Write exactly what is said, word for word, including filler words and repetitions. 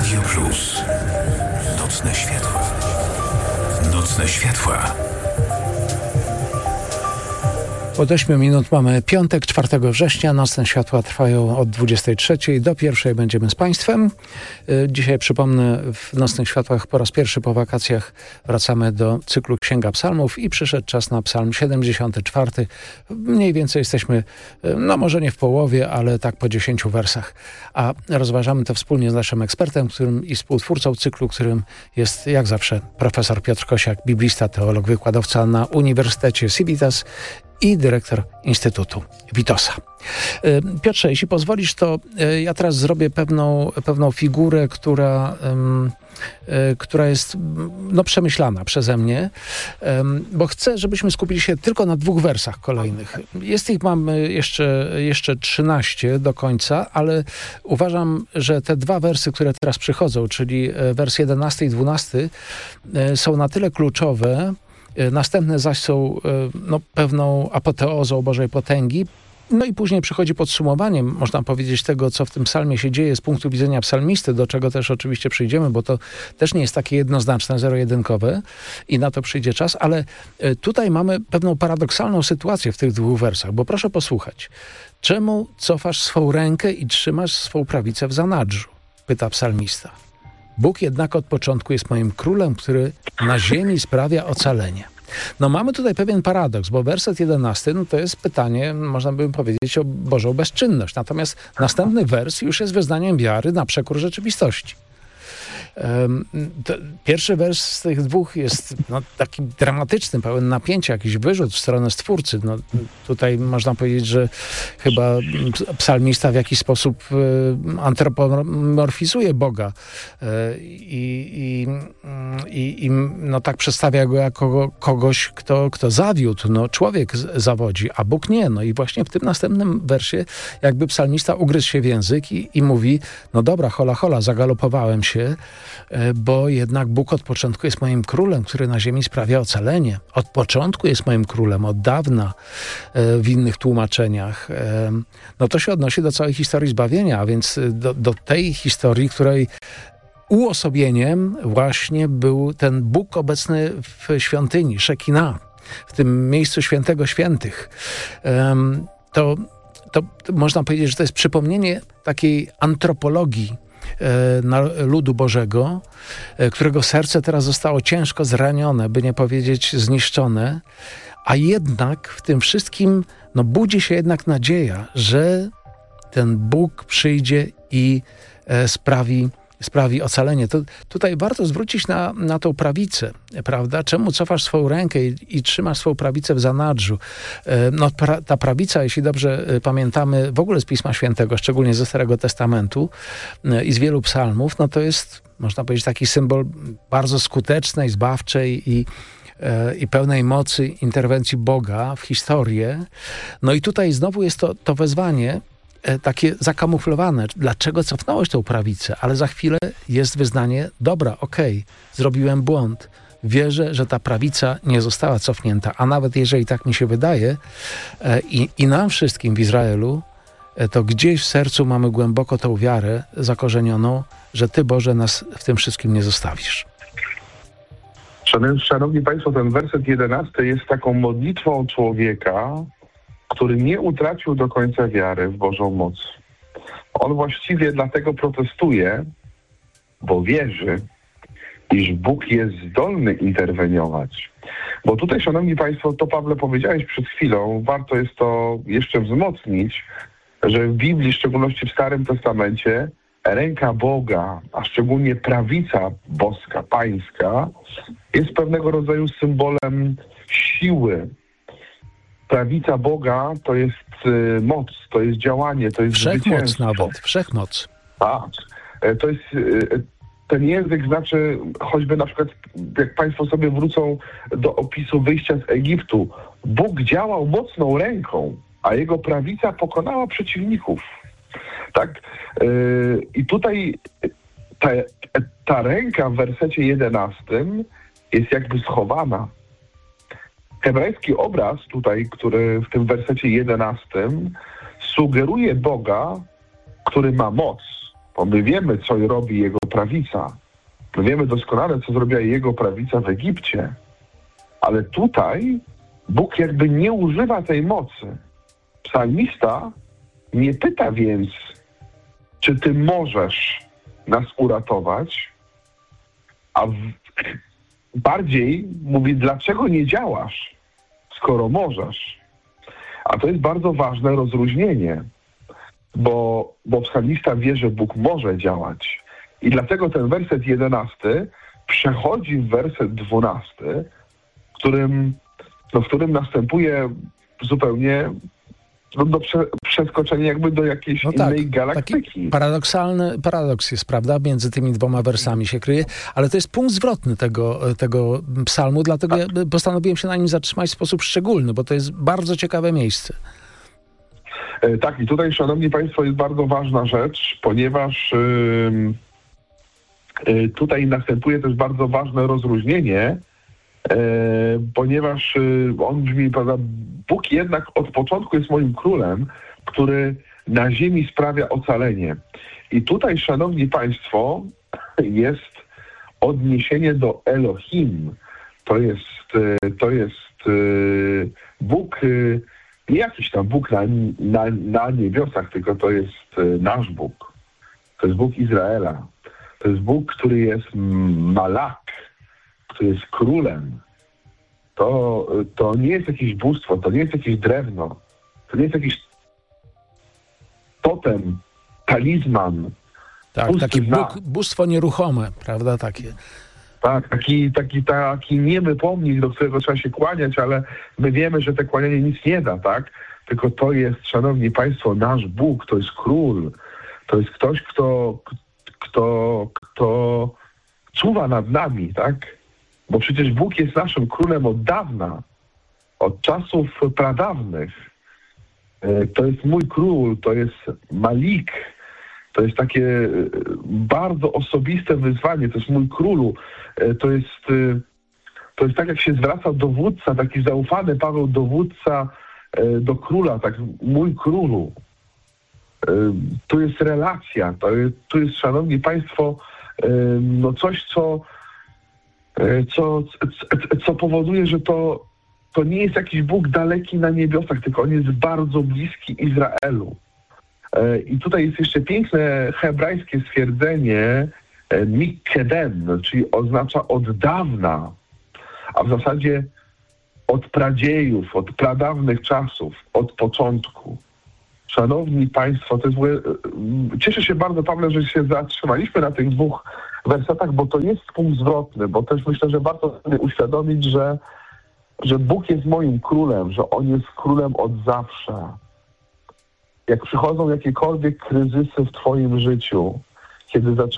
Radio Plus. Nocne światła. Nocne światła. Od ośmiu minut mamy piątek, czwartego września. Nocne światła trwają od dwudziestej trzeciej do pierwszej. Będziemy z Państwem. Dzisiaj, przypomnę, w Nocnych Światłach po raz pierwszy po wakacjach wracamy do cyklu Księga Psalmów i przyszedł czas na Psalm siedemdziesiąty czwarty. Mniej więcej jesteśmy, no może nie w połowie, ale tak po dziesięciu wersach. A rozważamy to wspólnie z naszym ekspertem, którym i współtwórcą cyklu, którym jest jak zawsze profesor Piotr Kosiak, biblista, teolog, wykładowca na Uniwersytecie Civitas i dyrektor Instytutu Witosa. Piotrze, jeśli pozwolisz, to ja teraz zrobię pewną, pewną figurę, która, um, która jest no, przemyślana przeze mnie, um, bo chcę, żebyśmy skupili się tylko na dwóch wersach kolejnych. Jest ich mamy jeszcze, jeszcze trzynaście do końca, ale uważam, że te dwa wersy, które teraz przychodzą, czyli wers jedenasty i dwunasty, są na tyle kluczowe. Następne zaś są no, pewną apoteozą Bożej potęgi. No i później przychodzi podsumowanie, można powiedzieć, tego, co w tym psalmie się dzieje z punktu widzenia psalmisty, do czego też oczywiście przyjdziemy, bo to też nie jest takie jednoznaczne, zero-jedynkowe i na to przyjdzie czas, ale tutaj mamy pewną paradoksalną sytuację w tych dwóch wersach, bo proszę posłuchać. Czemu cofasz swą rękę i trzymasz swą prawicę w zanadrzu? Pyta psalmista. Bóg jednak od początku jest moim królem, który na ziemi sprawia ocalenie. No mamy tutaj pewien paradoks, bo werset jedenasty no to jest pytanie, można by powiedzieć, o Bożą bezczynność. Natomiast następny wers już jest wyznaniem wiary na przekór rzeczywistości. Um, to, pierwszy wers z tych dwóch jest no, taki dramatyczny, pełen napięcia, jakiś wyrzut w stronę Stwórcy. No, tutaj można powiedzieć, że chyba psalmista w jakiś sposób y, antropomorfizuje Boga y, i, i, i no, tak przedstawia go jako kogoś, kto, kto zawiódł. No, człowiek z, zawodzi, a Bóg nie. No i właśnie w tym następnym wersie jakby psalmista ugryzł się w język i, i mówi, no dobra, hola, hola, zagalopowałem się, bo jednak Bóg od początku jest moim królem, który na ziemi sprawia ocalenie. Od początku jest moim królem, od dawna w innych tłumaczeniach. No to się odnosi do całej historii zbawienia, a więc do, do tej historii, której uosobieniem właśnie był ten Bóg obecny w świątyni, Szekina, w tym miejscu świętego świętych. To, to, to można powiedzieć, że to jest przypomnienie takiej antropologii ludu Bożego, którego serce teraz zostało ciężko zranione, by nie powiedzieć zniszczone, a jednak w tym wszystkim no, budzi się jednak nadzieja, że ten Bóg przyjdzie i e, sprawi, sprawi ocalenie. To, tutaj warto zwrócić na, na tą prawicę, prawda? Czemu cofasz swoją rękę i, i trzymasz swoją prawicę w zanadrzu? E, no, pra, ta prawica, jeśli dobrze pamiętamy, w ogóle z Pisma Świętego, szczególnie ze Starego Testamentu e, i z wielu psalmów, no to jest, można powiedzieć, taki symbol bardzo skutecznej, zbawczej i i pełnej mocy interwencji Boga w historię. No i tutaj znowu jest to, to wezwanie takie zakamuflowane. Dlaczego cofnąłeś tą prawicę? Ale za chwilę jest wyznanie, dobra, okej, okay, zrobiłem błąd. Wierzę, że ta prawica nie została cofnięta, a nawet jeżeli tak mi się wydaje i, i nam wszystkim w Izraelu, to gdzieś w sercu mamy głęboko tą wiarę zakorzenioną, że Ty, Boże, nas w tym wszystkim nie zostawisz. Szanowni Państwo, ten werset jedenasty jest taką modlitwą człowieka, który nie utracił do końca wiary w Bożą moc. On właściwie dlatego protestuje, bo wierzy, iż Bóg jest zdolny interweniować. Bo tutaj, Szanowni Państwo, to Pawle powiedziałeś przed chwilą, warto jest to jeszcze wzmocnić, że w Biblii, w szczególności w Starym Testamencie, ręka Boga, a szczególnie prawica boska, pańska, jest pewnego rodzaju symbolem siły. Prawica Boga to jest y, moc, to jest działanie, to jest wszechmoc zwycięstwo. nawet, wszechmoc. Tak. To jest, y, ten język znaczy, choćby na przykład, jak Państwo sobie wrócą do opisu wyjścia z Egiptu, Bóg działał mocną ręką, a jego prawica pokonała przeciwników. Tak? Yy, I tutaj ta, ta ręka w wersecie jedenastym jest jakby schowana. Hebrajski obraz tutaj, który w tym wersecie jedenastym sugeruje Boga, który ma moc, bo my wiemy, co robi jego prawica. My wiemy doskonale, co zrobiła jego prawica w Egipcie. Ale tutaj Bóg jakby nie używa tej mocy. Psalmista nie pyta więc, czy ty możesz nas uratować, a w... bardziej mówi, dlaczego nie działasz, skoro możesz. A to jest bardzo ważne rozróżnienie, bo, bo psalmista wie, że Bóg może działać. I dlatego ten werset jedenasty przechodzi w werset dwunasty, w którym, no, w którym następuje zupełnie no, do prze, przeskoczenia jakby do jakiejś no tak, innej galaktyki. Taki paradoksalny paradoks jest, prawda? Między tymi dwoma wersami się kryje, ale to jest punkt zwrotny tego, tego psalmu, dlatego ja postanowiłem się na nim zatrzymać w sposób szczególny, bo to jest bardzo ciekawe miejsce. Tak, i tutaj, szanowni państwo, jest bardzo ważna rzecz, ponieważ yy, yy, tutaj następuje też bardzo ważne rozróżnienie, yy, ponieważ yy, on brzmi, prawda, Bóg jednak od początku jest moim królem, który na ziemi sprawia ocalenie. I tutaj, szanowni państwo, jest odniesienie do Elohim. To jest, yy, to jest yy, Bóg... Yy, Nie jakiś tam Bóg na, na, na niebiosach, tylko to jest nasz Bóg. To jest Bóg Izraela. To jest Bóg, który jest Malak, który jest królem. To, to nie jest jakieś bóstwo, to nie jest jakieś drewno, to nie jest jakiś totem, talizman. Tak, taki Bóg, bóstwo nieruchome, prawda, takie. Tak, taki, taki, taki niemy pomnik, do którego trzeba się kłaniać, ale my wiemy, że te kłanianie nic nie da, tak? Tylko to jest, szanowni państwo, nasz Bóg, to jest król. To jest ktoś, kto, kto, kto czuwa nad nami, tak? Bo przecież Bóg jest naszym królem od dawna, od czasów pradawnych. To jest mój król, to jest Malik. To jest takie bardzo osobiste wyzwanie, to jest mój królu. To jest, to jest tak, jak się zwraca dowódca, taki zaufany Paweł dowódca do króla, tak, mój królu. To jest relacja, to jest, to jest, szanowni państwo, no coś, co, co, co powoduje, że to, to nie jest jakiś Bóg daleki na niebiosach, tylko on jest bardzo bliski Izraelu. I tutaj jest jeszcze piękne hebrajskie stwierdzenie mikkedem, czyli oznacza od dawna, a w zasadzie od pradziejów, od pradawnych czasów, od początku. Szanowni państwo, to jest, cieszę się bardzo, Pawle, że się zatrzymaliśmy na tych dwóch wersetach, bo to jest punkt zwrotny, bo też myślę, że warto sobie uświadomić, że, że Bóg jest moim królem, że On jest królem od zawsze. Jak przychodzą jakiekolwiek kryzysy w twoim życiu, kiedy zaczynasz